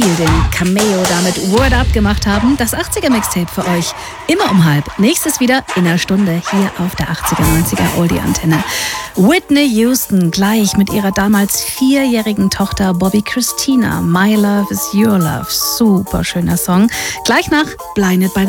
den Cameo damit Word Up gemacht haben. Das 80er-Mixtape für euch. Immer um 12:30. Nächstes wieder in einer Stunde hier auf der 80er-90er Oldie-Antenne. Whitney Houston gleich mit ihrer damals 4-jährigen Tochter Bobby Christina. My Love is Your Love. Super schöner Song. Gleich nach Blinded by the